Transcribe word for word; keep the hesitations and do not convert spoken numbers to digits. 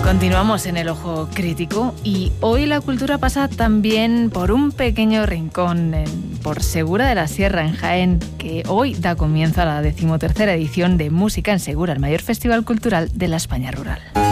Continuamos en el Ojo Crítico y hoy la cultura pasa también por un pequeño rincón, en, por Segura de la Sierra, en Jaén, que hoy da comienzo a la decimotercera edición de Música en Segura, el mayor festival cultural de la España rural.